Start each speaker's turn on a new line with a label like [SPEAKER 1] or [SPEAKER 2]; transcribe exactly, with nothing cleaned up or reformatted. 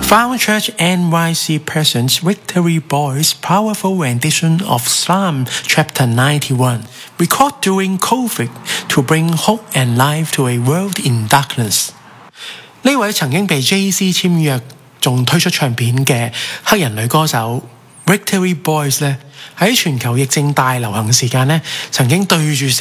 [SPEAKER 1] Found Church N Y C presents Victory Boys' powerful rendition of Psalm Chapter ninety-one, recorded during COVID to bring hope and life to a world in darkness. 呢位曾經被 J C 簽約，仲推出唱片嘅黑人女歌手 Victory Boys 咧，喺全球疫症大流行時間咧，曾經對住